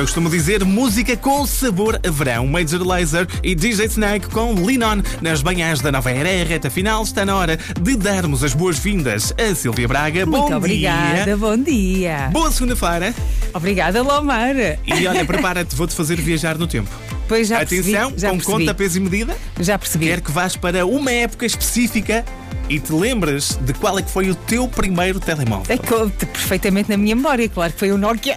Eu costumo dizer música com sabor a verão. Major Lazer e DJ Snake com Lean On nas manhãs da nova era. A reta final está na hora de darmos as boas-vindas a Sílvia Braga. Muito obrigada, dia. Bom dia. Boa segunda-feira. Obrigada, Lomar. E olha, prepara-te, vou-te fazer viajar no tempo. Pois já percebi. Atenção, Já com percebi. conta, peso e medida. Já percebi. Quero que vás para uma época específica e te lembres de qual é que foi o teu primeiro telemóvel. É que perfeitamente na minha memória, claro que foi o Nokia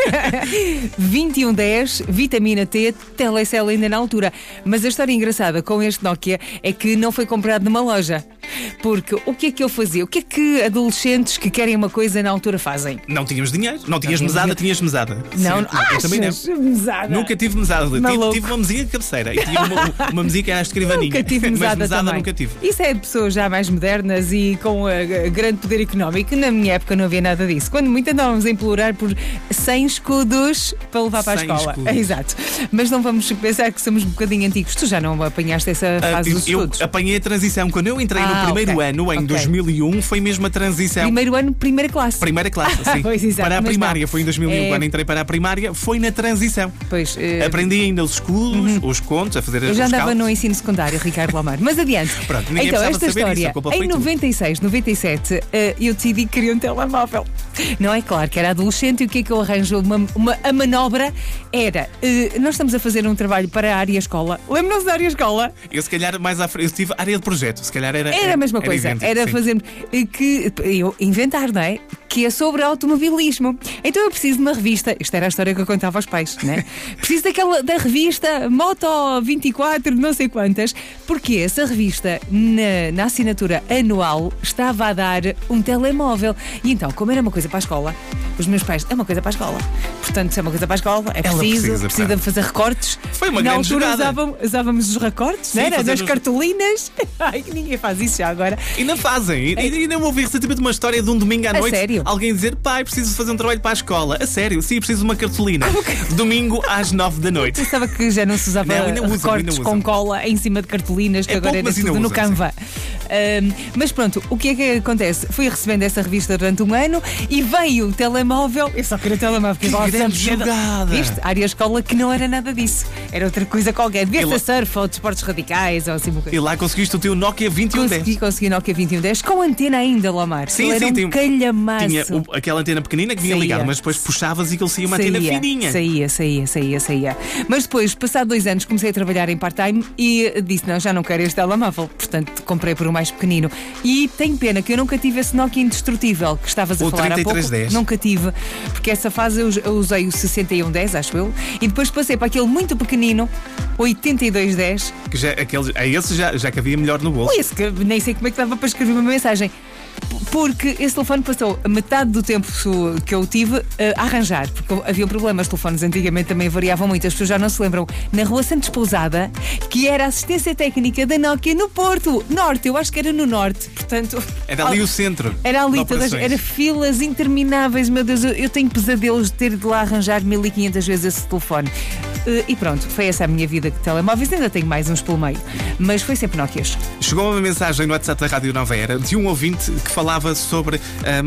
2110, vitamina T, Telecel ainda na altura. Mas a história engraçada com este Nokia é que não foi comprado numa loja. Porque o que é que eu fazia? O que é que adolescentes que querem uma coisa na altura fazem? Não tínhamos dinheiro, não tinhas mesada, tinhas mesada. Não, Sim, eu também não. mesada. Nunca tive mesada. Maluco. Tive uma mesinha de cabeceira e tive uma mesinha que era a escrivaninha. Nunca tive mesada, mas mesada também. nunca tive. Isso é de pessoas já mais modernas e com grande poder económico. Na minha época não havia nada disso. Quando muito andávamos a implorar por 100 escudos para levar para a 100 escola. escudos. Exato. Mas não vamos pensar que somos um bocadinho antigos. Tu já não apanhaste essa fase dos Eu estudos? apanhei a transição. Quando eu entrei no primeiro ok. ano, em Ok. 2001, foi mesmo a transição. Primeiro ano, primeira classe. Primeira classe, sim. Pois, exato, para a mas primária, não. foi em 2001. Quando entrei para a primária, foi na transição. Pois, Aprendi ainda os escudos, os contos, a fazer eu as já andava cálculos. no ensino secundário, Ricardo Lomar. Mas adiante. Pronto, ninguém Então, precisava esta saber isso, história, a culpa foi em tua. 96, 97, eu decidi que queria um telemóvel. Não é claro que era adolescente e o que é que eu arranjo? A manobra era, nós estamos a fazer um trabalho para a área escola. Lembram-se da área escola? Eu, se calhar, mais à frente, eu tive área de projeto. Se calhar era. Era a mesma coisa. idêntico, Era sim. fazer que eu inventar, não é? Que é sobre automobilismo. Então eu preciso de uma revista. Isto era a história que eu contava aos pais, né? Preciso da revista Moto 24, não sei quantas, porque essa revista, na assinatura anual, estava a dar um telemóvel. E então, como era uma coisa para a escola, os meus pais, é uma coisa para a escola. Portanto, se é uma coisa para a escola, é Ela precisa precisa, de fazer recortes. Foi uma Na grande altura jogada. usávamos os recortes, Sim, não era? fazer Das os- cartolinas. Ai, que ninguém faz isso já agora. E não fazem. E ainda ouvi recentemente uma história de um domingo à noite. sério? Alguém dizer: pai, preciso fazer um trabalho para a escola. A sério? Sim, preciso de uma cartolina. Domingo às 9 da noite. Pensava que já não se usava Não, ainda usam, recortes ainda com usam. cola em cima de cartolinas, que É agora pouco, era mas ainda tudo no usam, Canva. Mas pronto, o que é que acontece? Fui recebendo essa revista durante um ano e veio o telemóvel. Eu só queria telemóvel. porque Que agora grande sempre- jogada. Viste? Área escola que não era nada disso. Era outra coisa qualquer. Devia E ser surf ou desportos radicais ou assim uma coisa. E lá conseguiste o teu Nokia 2110. Consegui Nokia 2110 com antena ainda, Lomar. Sim, Ele sim, era tem- um calhamaço. Tinha aquela antena pequenina que vinha Saía. ligada, mas depois puxavas e aquilo saía uma antena fininha. Saía. Mas depois, passado 2 anos, comecei a trabalhar em part-time e disse: não, já não quero este telemóvel. Portanto, comprei por um mais pequenino. E tenho pena que eu nunca tive esse Nokia indestrutível que estavas a O falar há pouco. 3310. Nunca tive, porque essa fase eu usei o 6110, acho eu, e depois passei para aquele muito pequenino, 8210. Que já, a esse já cabia melhor no bolso. Esse que nem sei como é que dava para escrever uma mensagem. Porque esse telefone passou metade do tempo que eu tive a arranjar. Porque havia problemas, os telefones antigamente também variavam muito. As pessoas já não se lembram. Na Rua Santos Pousada, que era a assistência técnica da Nokia no Porto Norte. Eu acho que era no Norte. Portanto, Era ali o centro. era ali de todas, operações. era filas intermináveis. Meu Deus, eu tenho pesadelos de ter de lá arranjar 1500 vezes esse telefone. E pronto, foi essa a minha vida de telemóveis. Ainda tenho mais uns pelo meio. Mas foi sempre Nokias. Chegou uma mensagem no WhatsApp da Rádio Nova Era de um ouvinte que falava sobre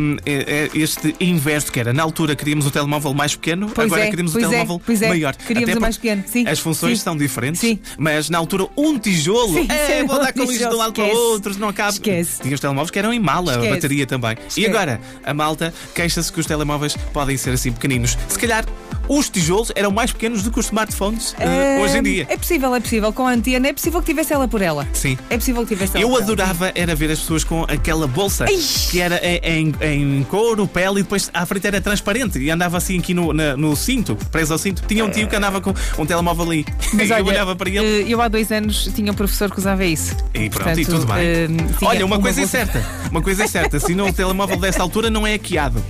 este inverso, que era na altura queríamos o telemóvel mais pequeno, Pois agora é, queríamos pois o é, telemóvel pois é. maior. Queríamos Até o mais porque pequeno, sim. As funções Sim. são diferentes, Sim. mas na altura um tijolo, Sim, vou dar com um isto de um tijolo, lado para o esquece. outro, não cabe. Esquece. Tinha os telemóveis que eram em mala, a Esquece. bateria também. E Esquece. agora, a malta queixa-se que os telemóveis podem ser assim pequeninos. Se calhar os tijolos eram mais pequenos do que os smartphones hoje em dia. É possível. Com a antena, é possível que tivesse ela por ela. Sim. É possível que tivesse ela Eu por ela. adorava era ver as pessoas com aquela bolsa que era em couro, pele e depois à frente era transparente e andava assim aqui no cinto, preso ao cinto. Tinha um tio que andava com um telemóvel ali Mas e eu olha, olhava para ele eu há 2 anos tinha um professor que usava isso. e pronto, Portanto, e tudo bem. tinha Olha, uma coisa é bolsa- certa, se não o telemóvel dessa altura não é hackeado.